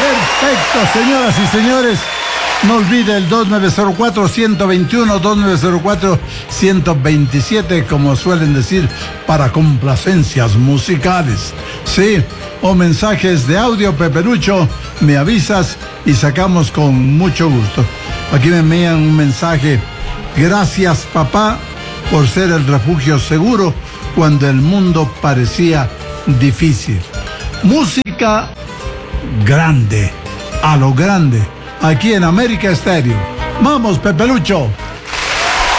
Perfecto, señoras y señores. No olvide el 2904-121, 2904-127, como suelen decir, para complacencias musicales. Sí, o mensajes de audio, Peperucho, me avisas y sacamos con mucho gusto. Aquí me envían un mensaje. Gracias, papá, por ser el refugio seguro cuando el mundo parecía difícil. Música grande, a lo grande, aquí en América Estéreo. ¡Vamos, Pepelucho!